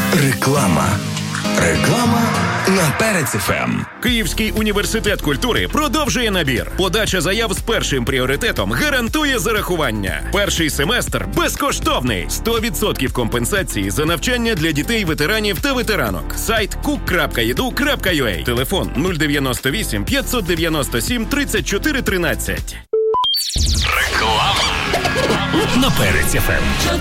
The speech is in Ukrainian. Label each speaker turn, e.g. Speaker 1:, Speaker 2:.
Speaker 1: Реклама на Перець ФМ.
Speaker 2: Київський університет культури продовжує набір. Подача заяв з першим пріоритетом гарантує зарахування. Перший семестр безкоштовний. 100% компенсації за навчання для дітей, ветеранів та ветеранок. Сайт cook.edu.ua. Телефон 098 597 34 13.
Speaker 1: Реклама на Перець ФМ.